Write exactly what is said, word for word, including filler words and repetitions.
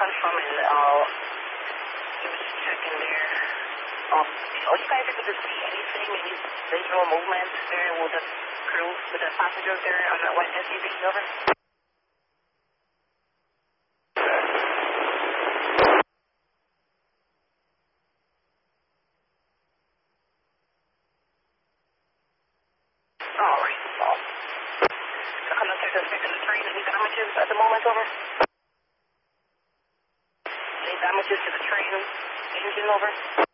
confirming, uh, just checking there. Um, are you guys able to see anything, any visual movements there with the crew, with the passengers there on that white S U V? Over. All right. Well, the conductor is checking the train. Any damages at the moment? Over. Any damages to the train engine? Over.